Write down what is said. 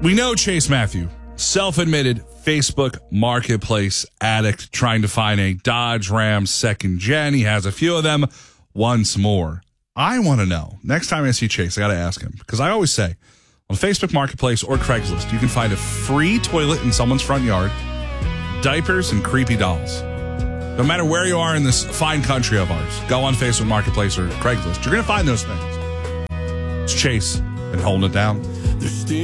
We know Chase Matthew, self-admitted Facebook marketplace addict, trying to find a Dodge Ram second gen. He has a few of them once more. I want to know, next time I see Chase, I got to ask him, because I always say, on Facebook Marketplace or Craigslist, you can find a free toilet in someone's front yard, diapers, and creepy dolls. No matter where you are in this fine country of ours, go on Facebook Marketplace or Craigslist. You're going to find those things. It's Chase and holding it down.